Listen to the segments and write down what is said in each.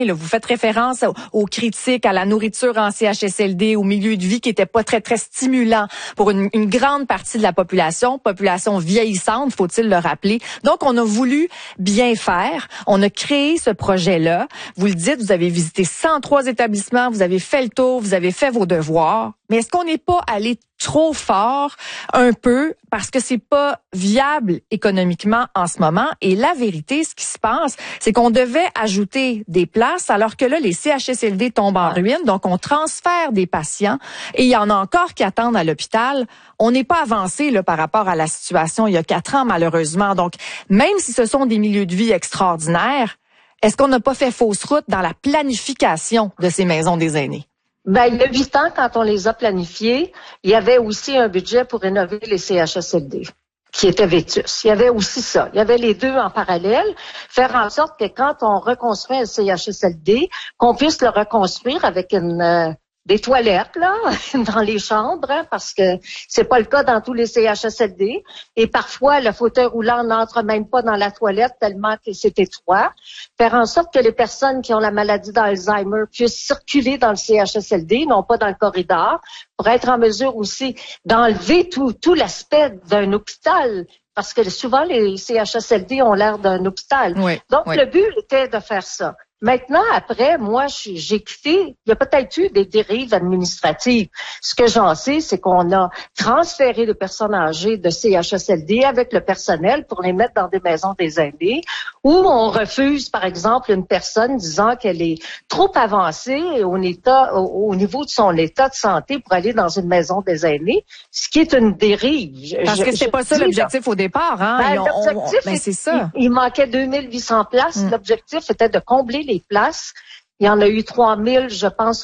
Là, vous faites référence aux critiques à la nourriture en CHSLD, au milieu de vie qui était pas très, très stimulant pour une grande partie de la population vieillissante, faut-il le rappeler. Donc, on a voulu bien faire. On a créé ce projet-là. Vous le dites, vous avez visité 103 établissements, vous avez fait le tour, vous avez fait vos devoirs. Mais est-ce qu'on n'est pas allé trop fort un peu parce que c'est pas viable économiquement en ce moment? Et la vérité, ce qui se passe, c'est qu'on devait ajouter des places alors que là, les CHSLD tombent en ruine. Donc, on transfère des patients et il y en a encore qui attendent à l'hôpital. On n'est pas avancé là par rapport à la situation il y a 4 ans, malheureusement. Donc, même si ce sont des milieux de vie extraordinaires, est-ce qu'on n'a pas fait fausse route dans la planification de ces maisons des aînés? Ben, il y a 8 ans, quand on les a planifiés, il y avait aussi un budget pour rénover les CHSLD qui était vétus. Il y avait aussi ça. Il y avait les deux en parallèle. Faire en sorte que quand on reconstruit un CHSLD, qu'on puisse le reconstruire avec des toilettes là dans les chambres, hein, parce que c'est pas le cas dans tous les CHSLD. Et parfois, le fauteuil roulant n'entre même pas dans la toilette tellement que c'est étroit. Faire en sorte que les personnes qui ont la maladie d'Alzheimer puissent circuler dans le CHSLD, non pas dans le corridor, pour être en mesure aussi d'enlever tout l'aspect d'un hôpital. Parce que souvent, les CHSLD ont l'air d'un hôpital. Oui, Donc, oui. le but était de faire ça. Maintenant, après, moi, j'ai quitté. Il y a peut-être eu des dérives administratives. Ce que j'en sais, c'est qu'on a transféré les personnes âgées de CHSLD avec le personnel pour les mettre dans des maisons des aînés, où on refuse, par exemple, une personne disant qu'elle est trop avancée au niveau de son état de santé pour aller dans une maison des aînés, ce qui est une dérive. Parce que c'était pas ça l'objectif au départ, hein? L'objectif, c'est ça. Il manquait 2800 places. L'objectif était de combler les places. Il y en a eu 3000, je pense,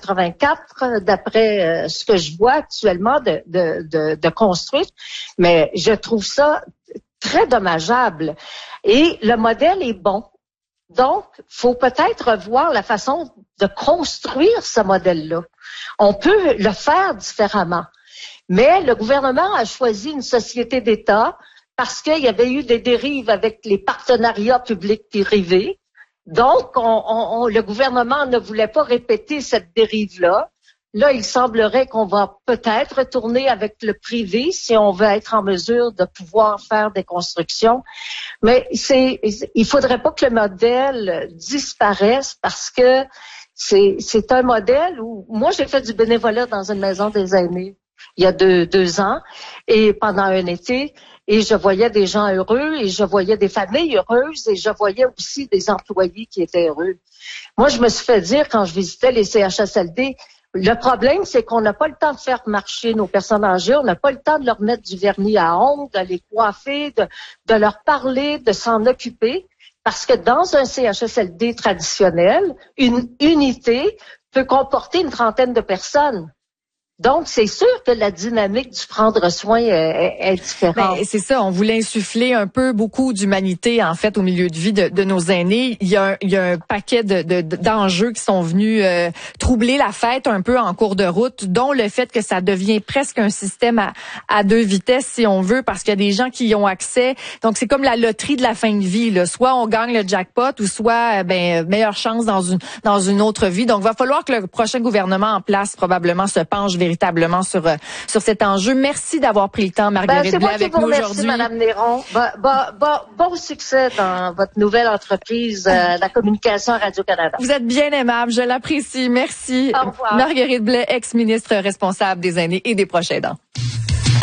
384, d'après ce que je vois actuellement de construire. Mais je trouve ça très dommageable. Et le modèle est bon. Donc, faut peut-être revoir la façon de construire ce modèle-là. On peut le faire différemment. Mais le gouvernement a choisi une société d'État parce qu'il y avait eu des dérives avec les partenariats publics et privés. Donc, le gouvernement ne voulait pas répéter cette dérive-là. Là, il semblerait qu'on va peut-être retourner avec le privé si on veut être en mesure de pouvoir faire des constructions. Mais il faudrait pas que le modèle disparaisse parce que c'est un modèle où moi, j'ai fait du bénévolat dans une maison des aînés il y a deux ans et pendant un été. Et je voyais des gens heureux et je voyais des familles heureuses et je voyais aussi des employés qui étaient heureux. Moi, je me suis fait dire quand je visitais les CHSLD, le problème, c'est qu'on n'a pas le temps de faire marcher nos personnes âgées, on n'a pas le temps de leur mettre du vernis à ongles, de les coiffer, de leur parler, de s'en occuper. Parce que dans un CHSLD traditionnel, une unité peut comporter une trentaine de personnes. Donc, c'est sûr que la dynamique du prendre soin est différente. Ben, c'est ça, on voulait insuffler un peu beaucoup d'humanité, en fait, au milieu de vie de nos aînés. Il y a un paquet d'enjeux qui sont venus troubler la fête un peu en cours de route, dont le fait que ça devient presque un système à deux vitesses, si on veut, parce qu'il y a des gens qui y ont accès. Donc, c'est comme la loterie de la fin de vie, là. Soit on gagne le jackpot, ou soit, meilleure chance dans une autre vie. Donc, il va falloir que le prochain gouvernement en place, probablement, se penche véritablement sur cet enjeu. Merci d'avoir pris le temps, Marguerite Blais, avec nous aujourd'hui. Merci, Madame Néron. Bon succès dans votre nouvelle entreprise, la communication à Radio-Canada. Vous êtes bien aimable, je l'apprécie. Merci. Au revoir. Marguerite Blais, ex-ministre responsable des aînés et des proches aidants.